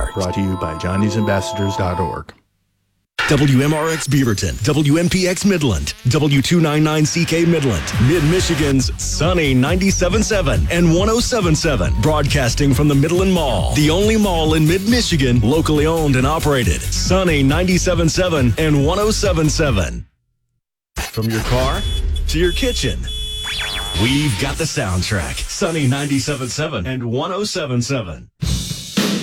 Report. Brought to you by johnny'sambassadors.org. WMRX Beaverton, WMPX Midland, W299CK Midland, Mid-Michigan's Sunny 97.7 and 107.7, broadcasting from the Midland Mall, the only mall in Mid-Michigan, locally owned and operated. Sunny 97.7 and 107.7. From your car to your kitchen, we've got the soundtrack. Sunny 97.7 and 107.7.